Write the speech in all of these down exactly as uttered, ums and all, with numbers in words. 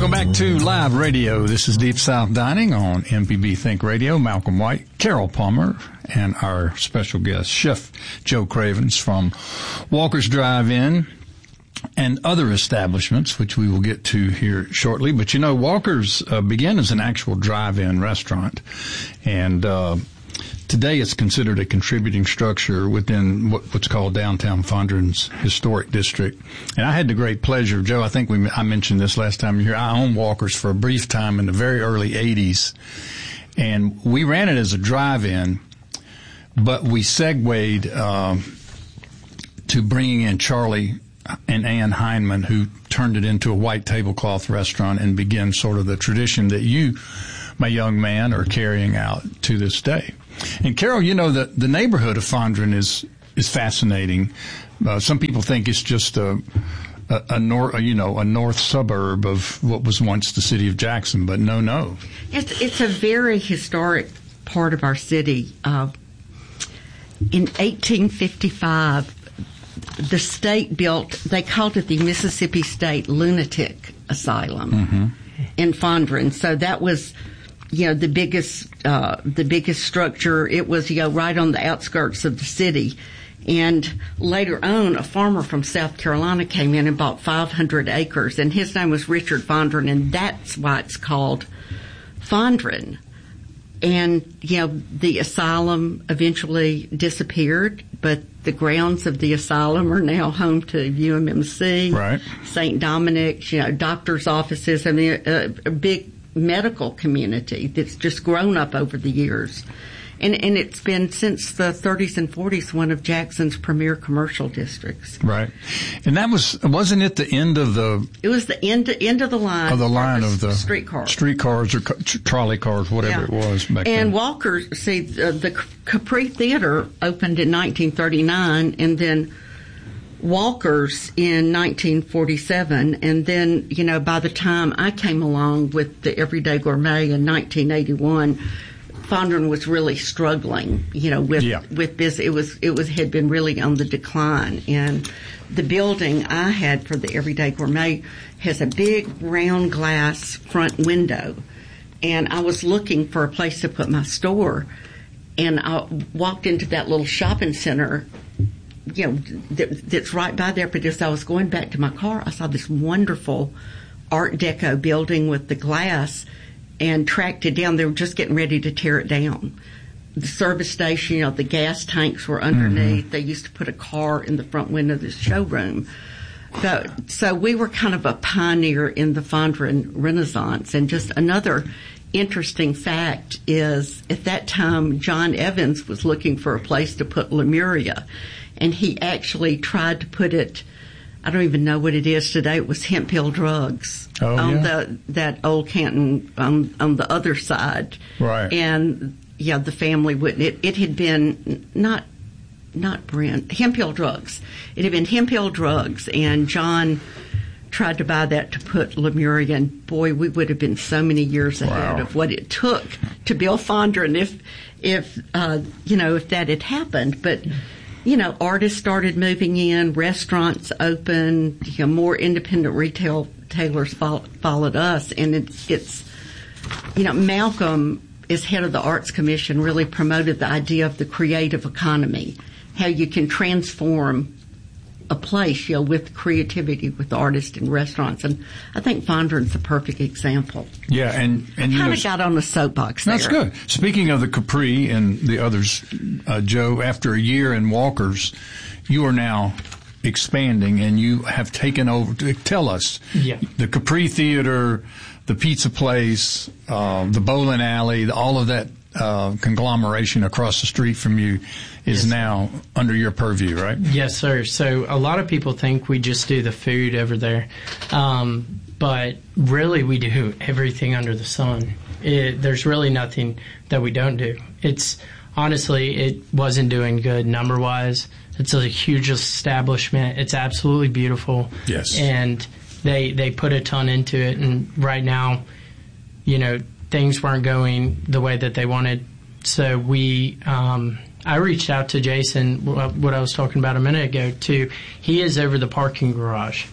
Welcome back to Live Radio. This is Deep South Dining on M P B Think Radio. Malcolm White, Carol Palmer, and our special guest, Chef Joe Cravens from Walker's Drive-In and other establishments, which we will get to here shortly. But, you know, Walker's uh, began as an actual drive-in restaurant, and uh today it's considered a contributing structure within what, what's called downtown Fondren's historic district. And I had the great pleasure, Joe, I think we I mentioned this last time you were here, I owned Walker's for a brief time in the very early eighties, and we ran it as a drive-in, but we segued um, to bringing in Charlie and Ann Heineman, who turned it into a white tablecloth restaurant and began sort of the tradition that you, my young man, are carrying out to this day. And Carol, you know, the, the neighborhood of Fondren is, is fascinating. Uh, some people think it's just a, a, a north, you know, a north suburb of what was once the city of Jackson, but no, no. It's, it's a very historic part of our city. Uh, in eighteen fifty-five, the state built, they called it the Mississippi State Lunatic Asylum mm-hmm. in Fondren. So that was, you know, the biggest, uh, the biggest structure. It was, you know, right on the outskirts of the city. And later on, a farmer from South Carolina came in and bought five hundred acres, and his name was Richard Fondren, and that's why it's called Fondren. And, you know, the asylum eventually disappeared, but the grounds of the asylum are now home to U M M C, right. Saint Dominic's, you know, doctor's offices. I mean, a, a big medical community that's just grown up over the years. And, and it's been since the thirties and forties one of Jackson's premier commercial districts. Right. And that was, wasn't it the end of the... It was the end, end of the line. Of the line of the... Streetcars. Streetcars or trolley cars, whatever yeah. it was back then. And Walker, see, uh, the Capri Theater opened in nineteen thirty-nine, and then Walker's in nineteen forty-seven, and then, you know, by the time I came along with the Everyday Gourmet in nineteen eighty-one, Fondren was really struggling, you know, with yeah. with this. It was it was had been really on the decline, and the building I had for the Everyday Gourmet has a big round glass front window, and I was looking for a place to put my store, and I walked into that little shopping center, you know, that, that's right by there. But as I was going back to my car, I saw this wonderful Art Deco building with the glass, and tracked it down. They were just getting ready to tear it down. The service station, you know, the gas tanks were underneath. Mm-hmm. They used to put a car in the front window of the showroom. So, so we were kind of a pioneer in the Fondren Renaissance. And just another interesting fact is, at that time, John Evans was looking for a place to put Lemuria, and he actually tried to put it, I don't even know what it is today. It was Hemp Hill Drugs oh, on yeah. the that old Canton on on the other side, right? And yeah, the family wouldn't. It it had been not not Brent Hemp Hill Drugs. It had been Hemp Hill Drugs, and John tried to buy that to put Lemuria. And boy, we would have been so many years ahead wow. of what it took to build Fondren if if uh, you know if that had happened, but. You know, artists started moving in, restaurants opened, you know, more independent retail retailers follow, followed us, and it's, it's, you know, Malcolm, as head of the Arts Commission, really promoted the idea of the creative economy, how you can transform a place, you know, with creativity, with artists and restaurants, and I think Fondren's a perfect example. Yeah, and and you kind know, of got on the soapbox there. That's good. Speaking of the Capri and the others, uh, Joe, after a year in Walker's, you are now expanding, and you have taken over. Tell us, yeah. the Capri Theater, the pizza place, uh, the bowling alley, all of that uh, conglomeration across the street from you is yes. now under your purview, right? Yes, sir. So a lot of people think we just do the food over there, um, but really we do everything under the sun. It, there's really nothing that we don't do. It's honestly, it wasn't doing good number-wise. It's a huge establishment. It's absolutely beautiful. Yes. And they they put a ton into it, and right now, you know, things weren't going the way that they wanted. So we, um, I reached out to Jason, what I was talking about a minute ago, too. He is over the parking garage.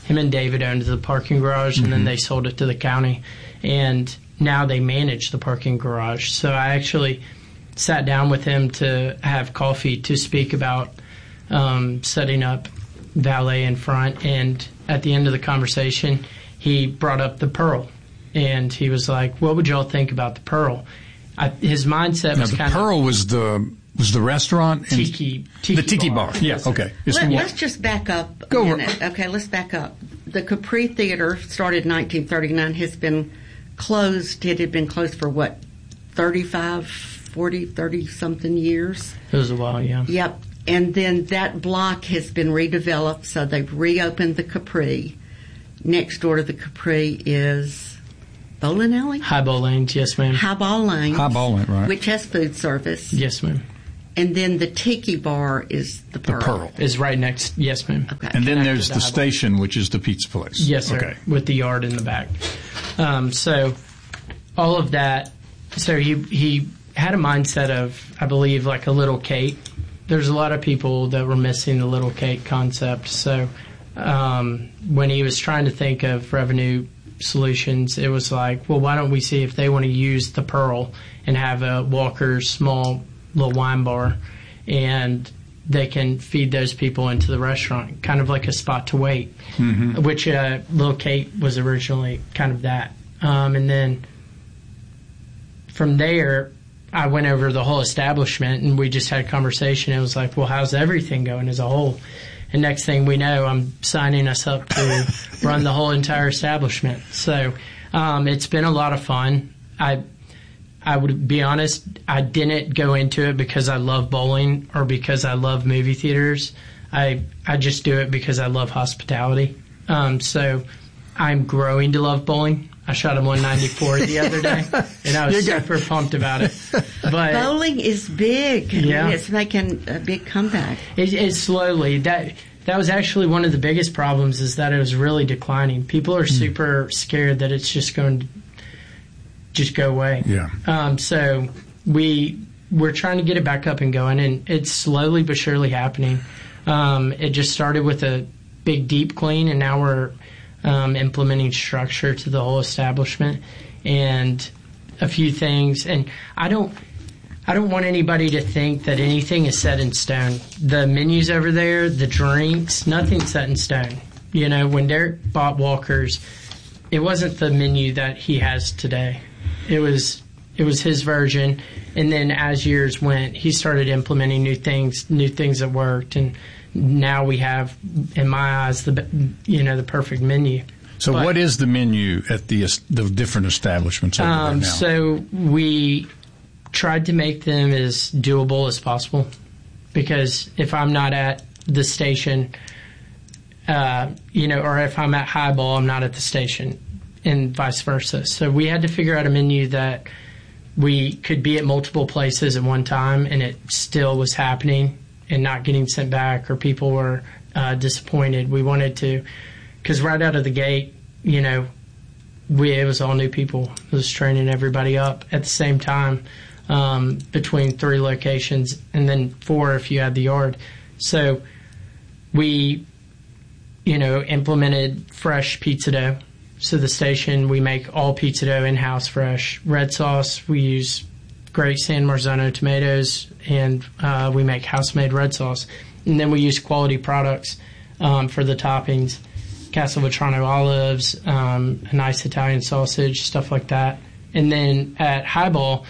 him and David owned the parking garage, and mm-hmm. then they sold it to the county, and now they manage the parking garage. So I actually sat down with him to have coffee to speak about um, setting up valet in front, and at the end of the conversation, he brought up the Pearl, and he was like, "What would y'all think about the Pearl?" I, his mindset now, was the kind Pearl of was the was the restaurant, in, tiki, tiki the tiki bar. bar. Yeah, okay. Let, let's just back up a Go minute. Okay, let's back up. The Capri Theater started in nineteen thirty-nine. Has been closed. It had been closed for what, thirty-five, forty, thirty something years. It was a while, yeah. Yep. And then that block has been redeveloped, so they've reopened the Capri. Next door to the Capri is Bowling Alley? Highball Lanes, yes, ma'am. Highball Lanes. Highball Lane, right. Which has food service. Yes, ma'am. And then the Tiki Bar is the Pearl. The Pearl. Is right next, yes, ma'am. Okay. And then Connected there's to the Highball. station, which is the pizza place. Yes, sir, Okay. with the yard in the back. Um, so all of that, so he he had a mindset of, I believe, like a little cake. There's a lot of people that were missing the little cake concept. So um, when he was trying to think of revenue solutions, it was like, well, why don't we see if they want to use the Pearl and have a Walker's small little wine bar, and they can feed those people into the restaurant, kind of like a spot to wait, mm-hmm. which uh, Little Kate was originally kind of that. Um, and then from there, I went over the whole establishment, and we just had a conversation. It was like, well, how's everything going as a whole? And next thing we know, I'm signing us up to run the whole entire establishment. So um, it's been a lot of fun. I I would be honest, I didn't go into it because I love bowling or because I love movie theaters. I I just do it because I love hospitality. Um, so I'm growing to love bowling. I shot a one ninety-four the other day, and I was super pumped about it. But bowling is big. Yeah. I mean, it's making a big comeback. It, it's slowly. That that was actually one of the biggest problems, is that it was really declining. People are super mm. scared that it's just going to just go away. Yeah. Um, so we we're trying to get it back up and going, and it's slowly but surely happening. Um, it just started with a big deep clean, and now we're Um, implementing structure to the whole establishment and a few things. And I don't, I don't want anybody to think that anything is set in stone. The menus over there, the drinks, nothing's set in stone. You know, when Derek bought Walker's, it wasn't the menu that he has today. It was, it was his version. And then as years went, he started implementing new things, new things that worked, and now we have, in my eyes, the you know the perfect menu. So, but, what is the menu at the the different establishments over um, there now? So we tried to make them as doable as possible, because if I'm not at the station, uh, you know, or if I'm at Highball, I'm not at the station, and vice versa. So we had to figure out a menu that we could be at multiple places at one time, and it still was happening and not getting sent back, or people were uh, disappointed. We wanted to, because right out of the gate, you know, we it was all new people. It was training everybody up at the same time, um, between three locations, and then four if you had the yard. So we, you know, implemented fresh pizza dough. So the station, we make all pizza dough in-house fresh. Red sauce, we use great San Marzano tomatoes, and uh, we make house-made red sauce. And then we use quality products um, for the toppings, Castelvetrano olives, um, a nice Italian sausage, stuff like that. And then at Highball,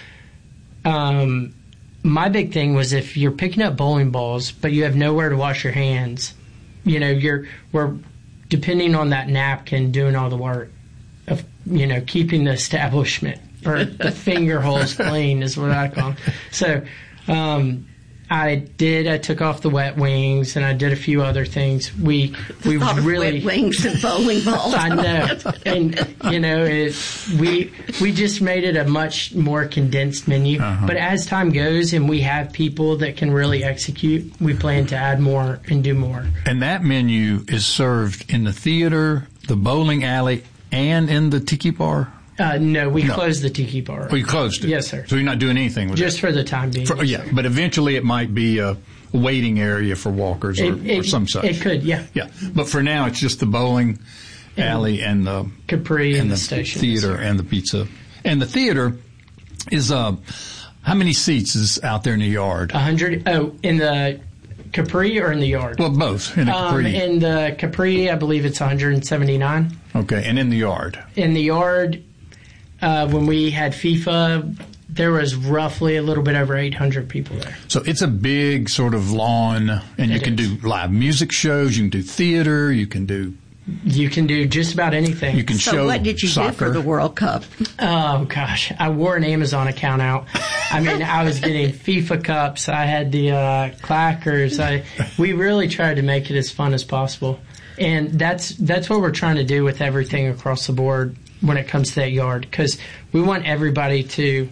um, my big thing was, if you're picking up bowling balls but you have nowhere to wash your hands, you know, you're we're depending on that napkin doing all the work of, you know, keeping the establishment or the finger holes clean is what I call them. So um, I did. I took off the wet wings, and I did a few other things. We we really wet wings and bowling balls. I know, and you know, it, we we just made it a much more condensed menu. Uh-huh. But as time goes, and we have people that can really execute, we plan to add more and do more. And that menu is served in the theater, the bowling alley, and in the tiki bar. Uh, no, we no. closed the tiki bar. Oh, you closed it? Yes, sir. So you're not doing anything with Just it? for the time being. For, yeah, but eventually it might be a, waiting area for walkers or, it, it, or some such. It could, yeah. Yeah, but for now it's just the bowling alley and the Capri and, and the, the station theater and the pizza. And the theater is uh, how many seats is out there in the yard? A hundred. Oh, in the Capri or in the yard? Well, both in the Capri. Um, in the Capri, I believe it's one hundred seventy-nine. Okay, and in the yard. In the yard, uh, when we had FIFA, there was roughly a little bit over eight hundred people there. So it's a big sort of lawn, and It you can is. do live music shows, you can do theater, you can do You can do just about anything. you can So show what did you soccer. get for the World Cup? Oh gosh, I wore an Amazon account out. I mean, I was getting FIFA cups. I had the uh, clackers. I we really tried to make it as fun as possible, and that's that's what we're trying to do with everything across the board when it comes to that yard, because we want everybody to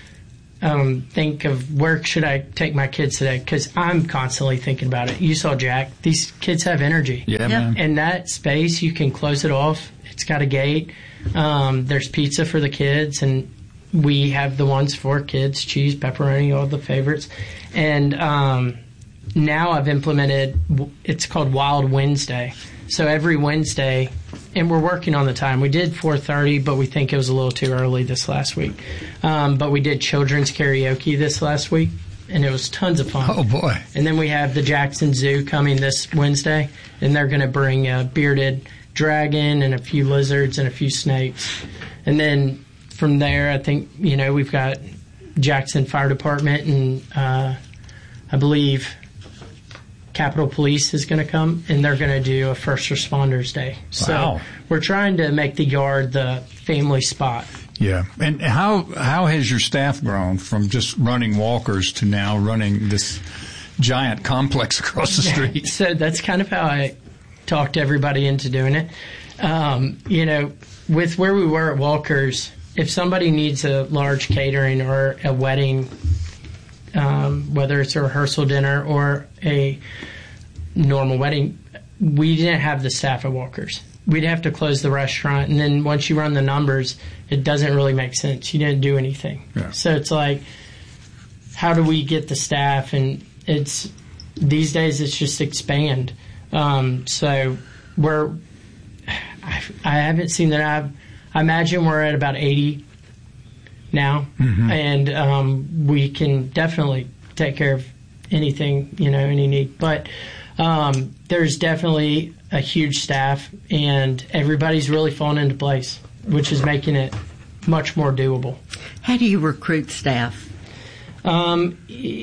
um, think of where should I take my kids today, because I'm constantly thinking about it. You saw Jack; these kids have energy. Yeah, man. And that space, you can close it off. It's got a gate. Um, there's pizza for the kids, and we have the ones for kids, cheese, pepperoni, all the favorites. And um, now I've implemented, it's called Wild Wednesday. So every Wednesday, and we're working on the time. We did four thirty, but we think it was a little too early this last week. Um, but we did children's karaoke this last week, and it was tons of fun. Oh, boy. And then we have the Jackson Zoo coming this Wednesday, and they're going to bring a bearded dragon and a few lizards and a few snakes. And then from there, I think, you know, we've got Jackson Fire Department, and uh, I believe Capitol Police is going to come, and they're going to do a First Responders Day. So Wow. we're trying to make the yard the family spot. Yeah. And how how has your staff grown from just running walkers to now running this giant complex across the street? So that's kind of how I talked everybody into doing it. Um, you know, with where we were at Walker's, if somebody needs a large catering or a wedding, um, whether it's a rehearsal dinner or a normal wedding, we didn't have the staff at Walker's. We'd have to close the restaurant, and then once you run the numbers, it doesn't really make sense. You didn't do anything. Yeah. So it's like, how do we get the staff? And it's these days it's just expand. Um, so we're I, I haven't seen that. I've, I imagine we're at about eighty now, Mm-hmm. and um, we can definitely take care of anything, you know, any need. But um, there's definitely a huge staff, and everybody's really fallen into place, which is making it much more doable. How do you recruit staff? Um,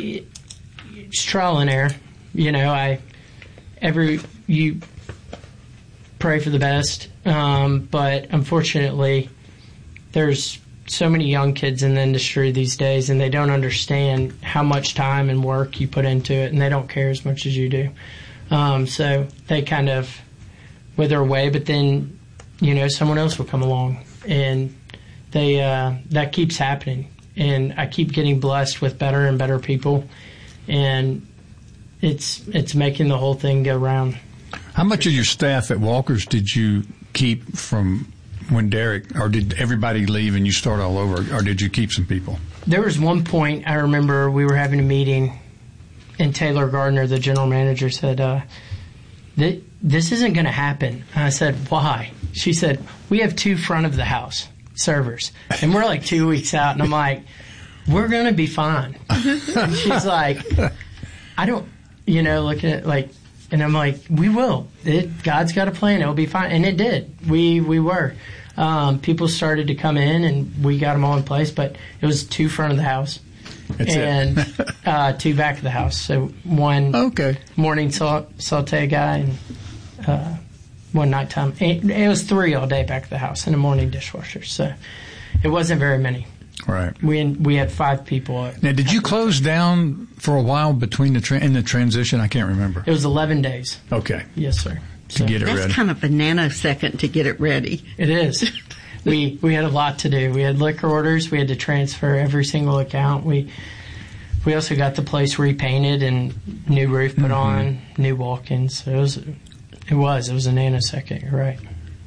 it's trial and error. You know, I every you pray for the best, um, but unfortunately, there's so many young kids in the industry these days, and they don't understand how much time and work you put into it, and they don't care as much as you do. Um, so they kind of wither away, but then, you know, someone else will come along, and they uh, that keeps happening. And I keep getting blessed with better and better people, and it's it's making the whole thing go round. How much of your staff at Walker's did you keep from when Derek, or did everybody leave and you start all over, or did you keep some people? There was one point I remember we were having a meeting, and Taylor Gardner, the general manager, said, uh, th- this isn't going to happen. And I said, why? She said, we have two front of the house servers, and we're like two weeks out, and I'm like, we're going to be fine. And she's like, I don't, you know, looking at like, and I'm like, we will. It, God's got a plan. It'll be fine. And it did. We we were. Um, people started to come in, and we got them all in place, but it was two front of the house. That's and it. uh, two back of the house. So one Okay. morning salt, saute guy, and uh, one nighttime. It, it was three all day back of the house, and a morning dishwasher. So it wasn't very many. Right. We we had five people. At, Now, did you close down for a while between the tra- in the transition? I can't remember. It was eleven days. Okay. Yes, sir. To get it That's ready. kind of a nanosecond to get it ready. It is. we we had a lot to do. We had liquor orders. We had to transfer every single account. We we also got the place repainted and new roof put Mm-hmm. on, new walk-ins. So it was it was it was a nanosecond. You're right.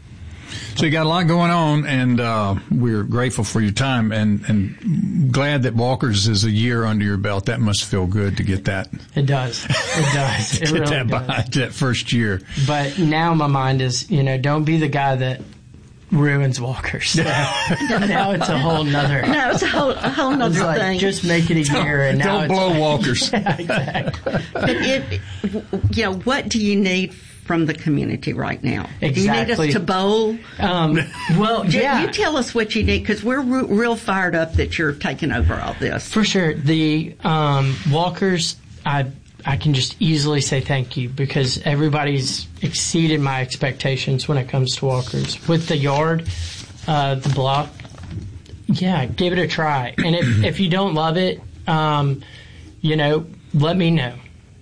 So you got a lot going on, and uh, we're grateful for your time, and, and glad that Walker's is a year under your belt. That must feel good to get that. It does. It does. It get really that does. behind that first year. But now my mind is, you know, don't be the guy that ruins Walker's. So now it's a whole nother. No, it's a whole, a whole nother It's like, thing. just make it a year, and now Don't it's blow like, Walker's. Yeah, exactly. But it, you know, what do you need from the community right now? Exactly. Do you need us to bowl? Um, well, Ju- yeah. You tell us what you need, because we're re- real fired up that you're taking over all this. For sure. The um, Walkers, I I can just easily say thank you, because everybody's exceeded my expectations when it comes to Walkers. With the yard, uh, the block, yeah, give it a try. And if, if you don't love it, um, you know, let me know.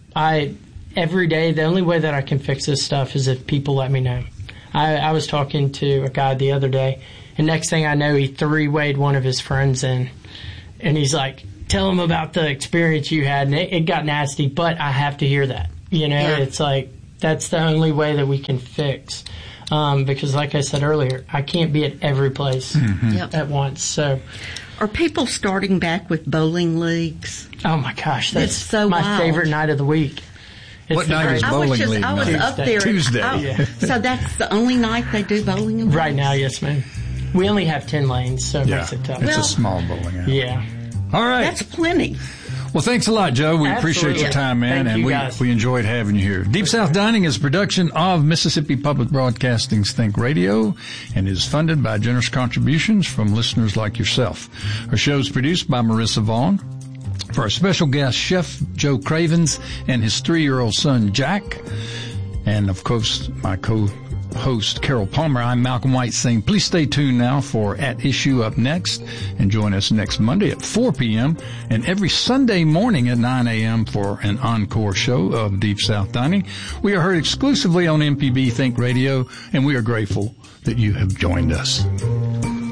I every day, the only way that I can fix this stuff is if people let me know. I, I was talking to a guy the other day, and next thing I know, he three-wayed one of his friends in, and he's like, tell him about the experience you had, and it, it got nasty, but I have to hear that. You know, Yeah. It's like, that's the only way that we can fix. Um, because like I said earlier, I can't be at every place Mm-hmm. Yep. at once. So, Are people starting back with bowling leagues? oh my gosh, that's It's so my wild. favorite night of the week. It's What the night is great- I was bowling just, league I was night? up there. Tuesday. I- Yeah. So that's the only night they do bowling leagues? Right now, yes, ma'am. We only have ten lanes, so it Yeah, makes it tough. it's Well- a small bowling alley. Yeah. All right. That's plenty. Well, thanks a lot, Joe. We appreciate your Absolutely. time, man, Thank and you, we guys. we enjoyed having you here. Deep South Dining is a production of Mississippi Public Broadcasting's Think Radio and is funded by generous contributions from listeners like yourself. Our show is produced by Marissa Vaughn. For our special guest, Chef Joe Cravens and his three-year-old son, Jack. And, of course, my co-host, Carol Palmer. I'm Malcolm White saying please stay tuned now for At Issue Up Next, and join us next Monday at four p.m. and every Sunday morning at nine a.m. for an encore show of Deep South Dining. We are heard exclusively on M P B Think Radio, and we are grateful that you have joined us.